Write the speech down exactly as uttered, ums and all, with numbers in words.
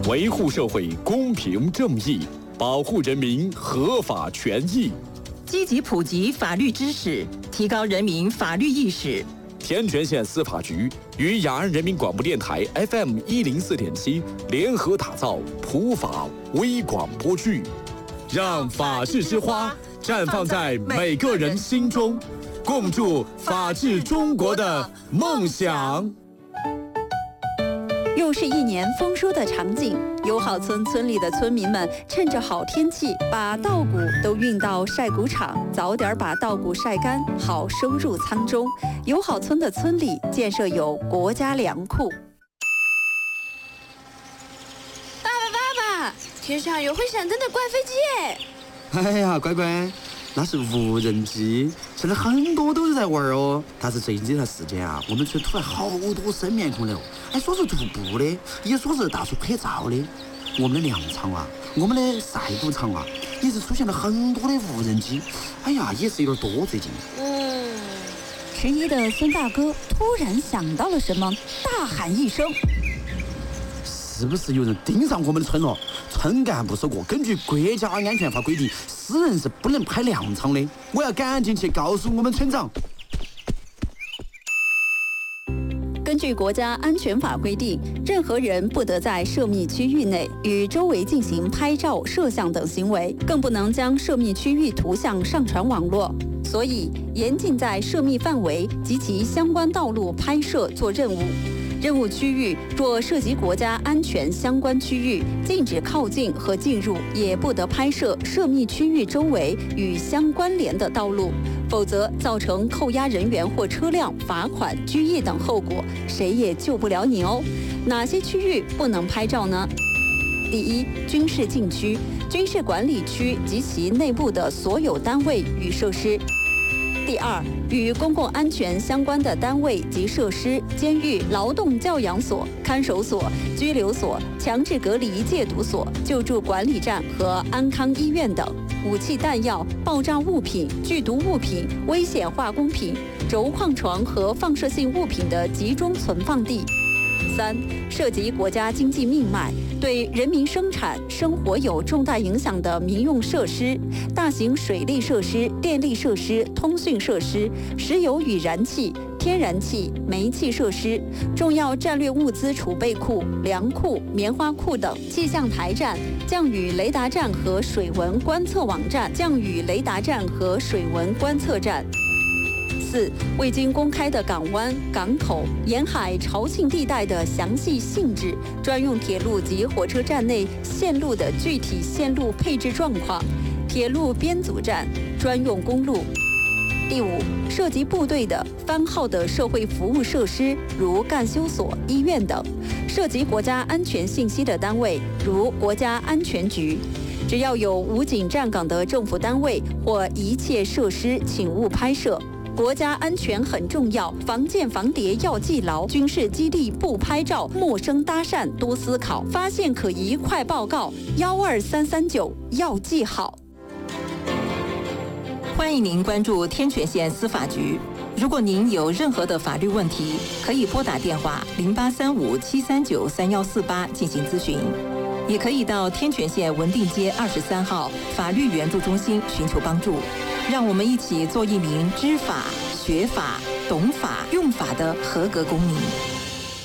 维护社会公平正义，保护人民合法权益， 积极普及法律知识，提高人民法律意识。 天全县司法局与雅安人民广播电台 F M 一零四点七联合打造普法微广播剧，让法治之花绽放在每个人心中，共筑法治中国的梦想。 又是一年丰收的场景，友好村村里的村民们趁着好天气，把稻谷都运到晒谷场，早点把稻谷晒干，好收入仓中。友好村的村里建设有国家粮库。 爸爸，爸爸，天上有会闪灯的怪飞机耶！ 哎呀，乖乖，那是无人机，现在很多都是在玩哦。但是最近这段时间啊，我们村突然好多生面孔了，哎，说是徒步的，也说是大树拍照的。我们的粮场啊，我们的晒谷场啊，也是出现了很多的无人机。哎呀，也是有点多最近。 嗯。 迟疑的孙大哥突然想到了什么，大喊一声：“ 是不是有人盯上我们的村了？村干部说过，根据国家安全法规定，私人是不能拍粮场的。我要赶紧去告诉我们村长。” 根据国家安全法规定，任何人不得在涉密区域内与周围进行拍照、摄像等行为，更不能将涉密区域图像上传网络。所以，严禁在涉密范围及其相关道路拍摄做任务。任务区域若涉及国家安全相关区域，禁止靠近和进入，也不得拍摄涉密区域周围与相关联的道路，否则造成扣押人员或车辆、罚款、拘役等后果，谁也救不了你哦。哪些区域不能拍照呢？第一，军事禁区、军事管理区及其内部的所有单位与设施。第二，与公共安全相关的单位及设施，监狱、劳动教养所、看守所、拘留所、强制隔离戒毒所、救助管理站和安康医院等；武器弹药、爆炸物品、剧毒物品、危险化工品、轴矿床和放射性物品的集中存放地。三、涉及国家经济命脉，对人民生产生活有重大影响的民用设施、大型水利设施、电力设施、通讯设施、石油与燃气、天然气、煤气设施、重要战略物资储备库、粮库、棉花库等；气象台站、降雨雷达站和水文观测网站、降雨雷达站和水文观测站。四、未经公开的港湾、港口、沿海潮沁地带的详细性质、专用铁路及火车站内线路的具体线路配置状况、铁路编组站、专用公路。第五，涉及部队的番号的社会服务设施，如干休所、医院等；涉及国家安全信息的单位，如国家安全局。只要有武警站岗的政府单位或一切设施，请勿拍摄。国家安全很重要，防间防谍要记牢。军事基地不拍照，陌生搭讪多思考。发现可疑快报告，幺二三三九要记好。 欢迎您关注天全县司法局。如果您有任何的法律问题，可以拨打电话零八三五七三九三幺四八进行咨询，也可以到天全县文定街二十三号法律援助中心寻求帮助。让我们一起做一名知法、学法、懂法、用法的合格公民。